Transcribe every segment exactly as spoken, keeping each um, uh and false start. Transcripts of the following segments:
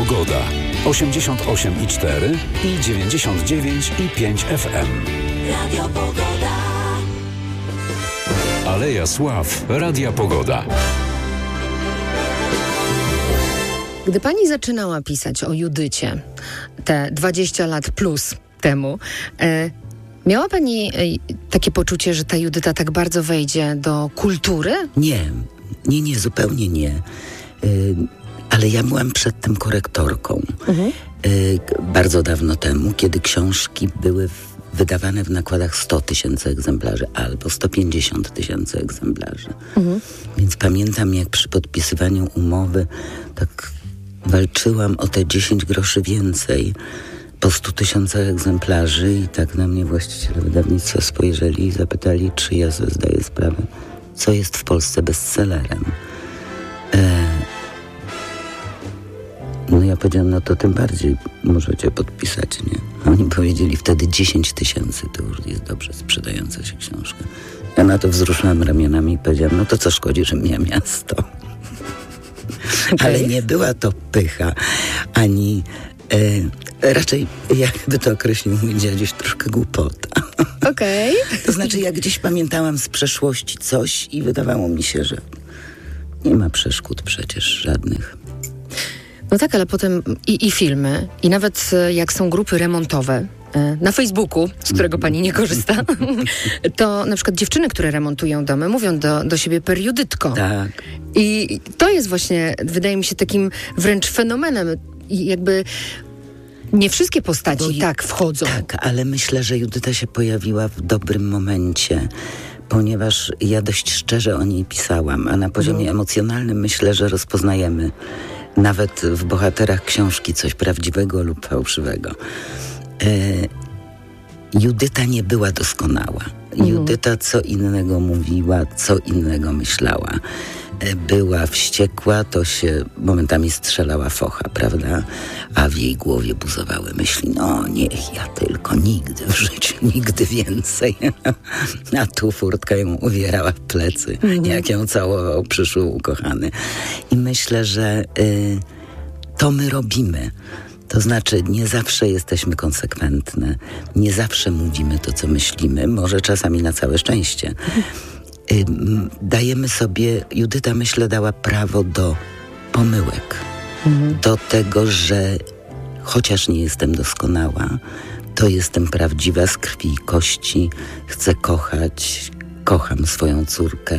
Pogoda. osiemdziesiąt osiem i cztery i dziewięćdziesiąt dziewięć i pięć F M. Radio Pogoda. Aleja Sław. Radia Pogoda. Gdy pani zaczynała pisać o Judycie, te dwadzieścia lat plus temu, e, miała pani e, takie poczucie, że ta Judyta tak bardzo wejdzie do kultury? Nie, nie, nie, zupełnie nie. Y, ale ja byłam przedtem korektorką. Mhm. Y, bardzo dawno temu, kiedy książki były w, wydawane w nakładach sto tysięcy egzemplarzy albo sto pięćdziesiąt tysięcy egzemplarzy. Mhm. Więc pamiętam, jak przy podpisywaniu umowy tak walczyłam o te dziesięć groszy więcej po stu tysiącach egzemplarzy i tak na mnie właściciele wydawnictwa spojrzeli i zapytali, czy ja sobie zdaję sprawę, co jest w Polsce bestsellerem. E... No ja powiedziałam, no to tym bardziej możecie podpisać, nie? A oni powiedzieli wtedy dziesięć tysięcy, to już jest dobrze sprzedająca się książka. Ja na to wzruszyłam ramionami i powiedziałam, no to co szkodzi, że mnie miasto. Okay. Ale nie była to pycha, ani e, raczej, jakby to określił mój dziaduś, troszkę głupota. Okej. Okay. To znaczy, ja gdzieś pamiętałam z przeszłości coś i wydawało mi się, że nie ma przeszkód przecież żadnych. No tak, ale potem i, i filmy, i nawet jak są grupy remontowe na Facebooku, z którego pani nie korzysta, to na przykład dziewczyny, które remontują domy, mówią do, do siebie periodytko. Tak. I to jest właśnie, wydaje mi się, takim wręcz fenomenem. I jakby nie wszystkie postaci i, tak wchodzą. Tak, ale myślę, że Judyta się pojawiła w dobrym momencie, ponieważ ja dość szczerze o niej pisałam, a na poziomie no. emocjonalnym myślę, że rozpoznajemy nawet w bohaterach książki coś prawdziwego lub fałszywego. E, Judyta nie była doskonała. Mhm. Judyta co innego mówiła, co innego myślała. E, była wściekła, to się momentami strzelała focha, prawda? A w jej głowie buzowały myśli, no niech ja tylko nigdy w życiu, nigdy więcej. A tu furtka ją uwierała w plecy, mhm. jak ją całował przyszły ukochany. I myślę, że y, to my robimy. To znaczy, nie zawsze jesteśmy konsekwentne, nie zawsze mówimy to, co myślimy, może czasami na całe szczęście. Y, dajemy sobie, Judyta, myślę, dała prawo do pomyłek, mhm. do tego, że chociaż nie jestem doskonała, to jestem prawdziwa z krwi i kości, chcę kochać, kocham swoją córkę.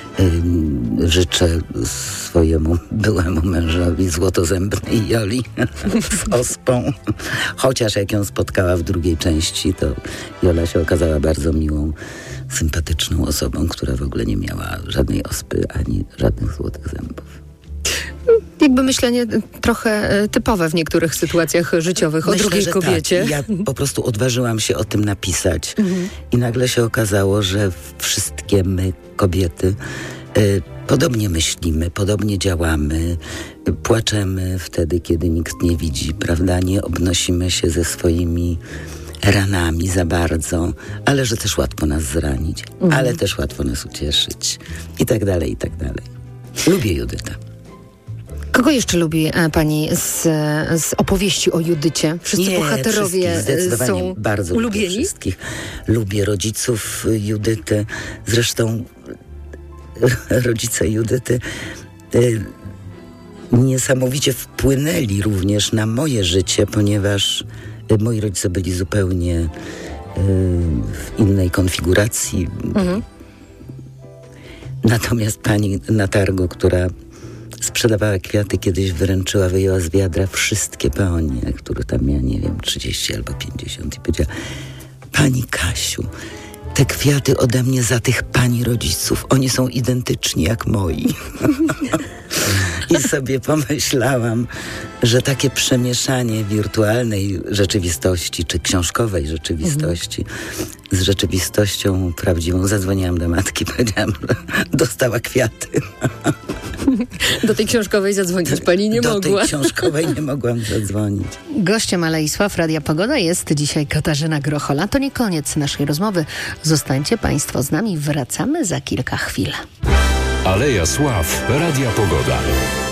Yy, życzę swojemu byłemu mężowi złotozębnej Joli z ospą. Chociaż jak ją spotkała w drugiej części, to Jola się okazała bardzo miłą, sympatyczną osobą, która w ogóle nie miała żadnej ospy ani żadnych złotych zębów. Jakby myślenie trochę typowe w niektórych sytuacjach życiowych o Myślę, drugiej że kobiecie. Tak. Ja po prostu odważyłam się o tym napisać mhm. i nagle się okazało, że wszystkie my, kobiety, y, podobnie myślimy, podobnie działamy, y, płaczemy wtedy, kiedy nikt nie widzi, prawda? Nie obnosimy się ze swoimi ranami za bardzo, ale że też łatwo nas zranić, mhm. ale też łatwo nas ucieszyć i tak dalej, i tak dalej. Lubię Judytę. Kogo jeszcze lubi e, pani z, z opowieści o Judycie? Wszyscy Nie, bohaterowie zdecydowanie są bardzo ulubieni? Lubię wszystkich. Lubię rodziców Judyty. Zresztą rodzice Judyty y, niesamowicie wpłynęli również na moje życie, ponieważ y, moi rodzice byli zupełnie y, w innej konfiguracji. Mhm. Natomiast pani na targu, która sprzedawała kwiaty, kiedyś wyręczyła, wyjęła z wiadra wszystkie peonie, które tam miała, nie wiem, trzydzieści albo pięćdziesiąt i powiedziała, pani Kasiu, te kwiaty ode mnie za tych pani rodziców, oni są identyczni jak moi. I sobie pomyślałam, że takie przemieszanie wirtualnej rzeczywistości, czy książkowej rzeczywistości z rzeczywistością prawdziwą. Zadzwoniłam do matki, powiedziałam, że dostała kwiaty. Do tej książkowej zadzwonić pani nie do mogła. Do tej książkowej nie mogłam zadzwonić. Gościem Alei Sław Radia Pogoda jest dzisiaj Katarzyna Grochola. To nie koniec naszej rozmowy. Zostańcie państwo z nami. Wracamy za kilka chwil. Aleja Sław Radia Pogoda.